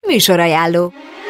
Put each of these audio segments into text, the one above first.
Műsorajánló.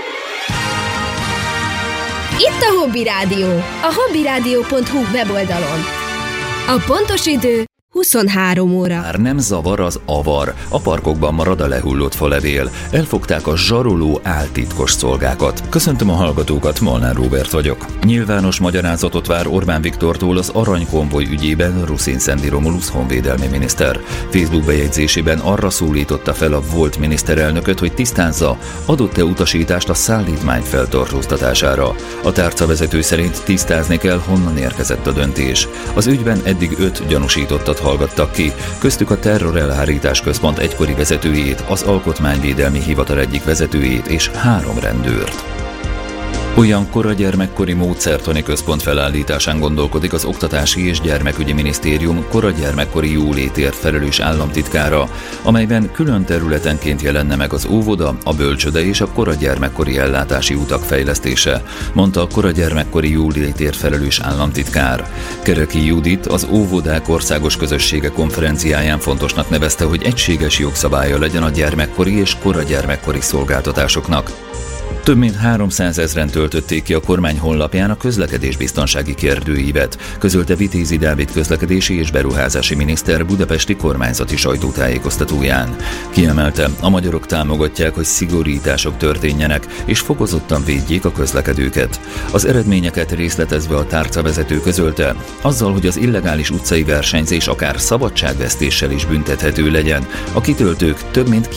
Itt a Hobby Rádió, a hobbyradio.hu weboldalon. A pontos idő 23 óra. Már nem zavar az avar, a parkokban marad a lehullott falevél. Elfogták a zsaroló áltitkos szolgákat. Köszöntöm a hallgatókat, Molnár Róbert vagyok. Nyilvános magyarázatot vár Orbán Viktortól az aranykonvoj ügyében Ruszin Szendi Romulusz honvédelmi miniszter. Facebook bejegyzésében arra szólította fel a volt miniszterelnököt, hogy tisztázza, adott-e utasítást a szállítmány feltartóztatására. A tárcavezető szerint tisztázni kell, honnan érkezett a döntés. Az ügyben eddig 5 gyanúsítottat hallgattak ki, köztük a Terrorelhárítás Központ egykori vezetőjét, az Alkotmányvédelmi Hivatal egyik vezetőjét és 3 rendőrt. Olyan koragyermekkori módszertani központ felállításán gondolkodik az Oktatási és Gyermekügyi Minisztérium koragyermekkori jólétért felelős államtitkára, amelyben külön területenként jelenne meg az óvoda, a bölcsőde és a koragyermekkori ellátási utak fejlesztése, mondta a koragyermekkori jólétért felelős államtitkár. Kereki Judit az óvodák országos közössége konferenciáján fontosnak nevezte, hogy egységes jogszabálya legyen a gyermekkori és koragyermekkori szolgáltatásoknak. Több mint 300 000-en töltötték ki a kormány honlapján a közlekedésbiztonsági kérdőívet, közölte Vitézi Dávid közlekedési és beruházási miniszter budapesti kormányzati sajtótájékoztatóján. Kiemelte, a magyarok támogatják, hogy szigorítások történjenek, és fokozottan védjék a közlekedőket. Az eredményeket részletezve a tárcavezető közölte, azzal, hogy az illegális utcai versenyzés akár szabadságvesztéssel is büntethető legyen, a kitöltők több mint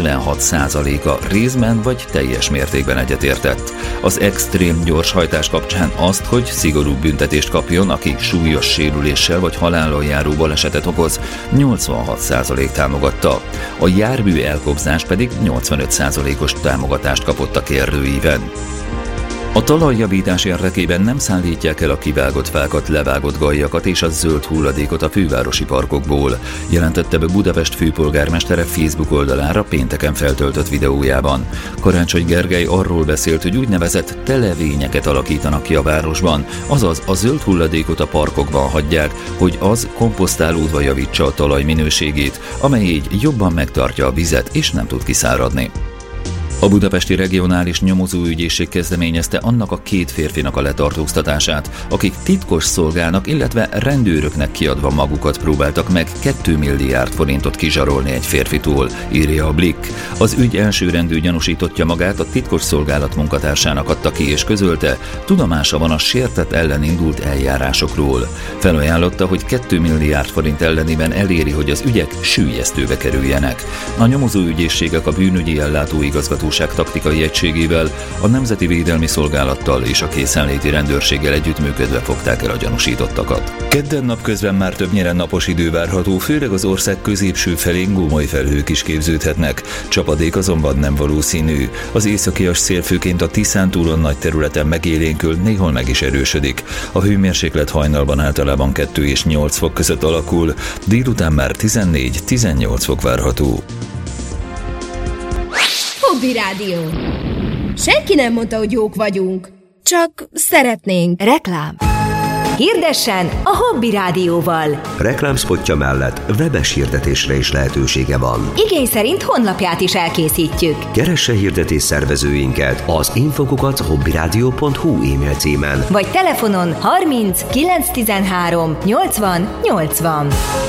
96%-a részben vagy teljes mértékben egyetértett. Az extrém gyorshajtás kapcsán azt, hogy szigorúbb büntetést kapjon, aki súlyos sérüléssel vagy halállal járó balesetet okoz, 86% támogatta. A jármű elkobzás pedig 85%-os támogatást kapott a kérdőíven. A talajjavítás érdekében nem szállítják el a kivágott fákat, levágott galjakat és a zöld hulladékot a fővárosi parkokból, jelentette be Budapest főpolgármestere Facebook oldalára pénteken feltöltött videójában. Karácsony Gergely arról beszélt, hogy úgynevezett televényeket alakítanak ki a városban, azaz a zöld hulladékot a parkokban hagyják, hogy az komposztálódva javítsa a talaj minőségét, amely így jobban megtartja a vizet és nem tud kiszáradni. A budapesti regionális nyomozóügyészség kezdeményezte annak a 2 férfinak a letartóztatását, akik titkos szolgának, illetve rendőröknek kiadva magukat próbáltak meg 2 milliárd forintot kizsarolni egy férfitól, írja a Blick. Az ügy elsőrendű gyanúsítottja magát a titkos szolgálat munkatársának adta ki és közölte, tudomása van a sértett ellen indult eljárásokról. Felajánlotta, hogy 2 milliárd forint ellenében eléri, hogy az ügyek süllyesztőbe kerüljenek. A nyomozóügyészségek a bűnügyi ellátóigazgatóság taktikai egységével, a Nemzeti Védelmi Szolgálattal és a készenléti rendőrséggel együttműködve fogták el a gyanúsítottakat. Kedden napközben már többnyire napos idő várható, főleg az ország középső felén gómoly felhők is képződhetnek. Csapadék azonban nem valószínű. Az északias szél főként a Tiszántúlon nagy területen megélénkül, néhol meg is erősödik. A hőmérséklet hajnalban általában 2 és 8 fok között alakul, délután már 14-18 fok várható. Hobby Rádió. Senki nem mondta, hogy jók vagyunk. Csak szeretnénk. Reklám. Hirdessen a Hobby Rádióval. Reklámspotja mellett webes hirdetésre is lehetősége van. Igény szerint honlapját is elkészítjük. Keresse hirdetés szervezőinket az info@hobbyradio.hu e-mail címen. Vagy telefonon 30 913 80 80.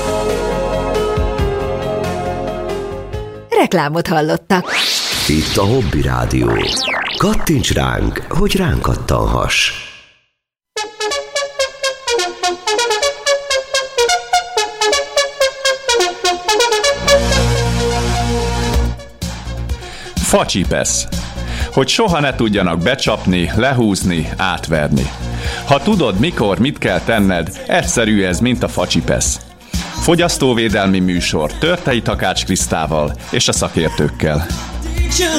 Reklámot hallottak. Itt a Hobby Rádió. Kattints ránk, hogy ránk kattanhass. Facsipesz. Hogy soha ne tudjanak becsapni, lehúzni, átverni. Ha tudod, mikor, mit kell tenned, egyszerű ez, mint a facsipesz. Fogyasztóvédelmi műsor Törtei Takács Krisztával és a szakértőkkel.